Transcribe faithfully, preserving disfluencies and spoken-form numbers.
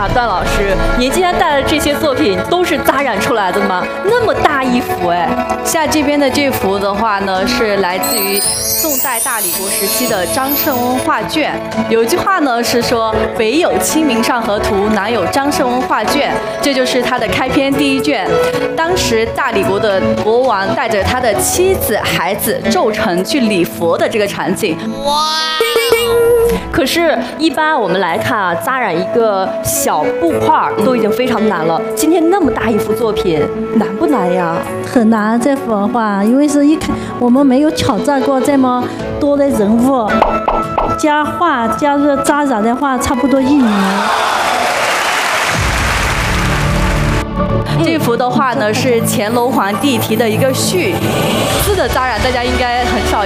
哇，段老师，您今天带的这些作品都是扎染出来的吗？那么大一幅哎！ 像这边的这幅的话呢，是来自于宋代大理国时期的张胜温画卷。有一句话呢是说“北有清明上河图，南有张胜温画卷”，这就是它的开篇第一卷。当时大理国的国王带着他的妻子、孩子胄臣去礼佛的这个场景。哇！ 可是，一般我们来看啊，扎染一个小布块都已经非常难了。今天那么大一幅作品，难不难呀？ 很难，这幅画，因为是一看我们没有挑战过这么多的人物，加画加入扎染的话，差不多一年。 这幅的话呢是乾隆皇帝题的一个序，字的扎染大家应该很少。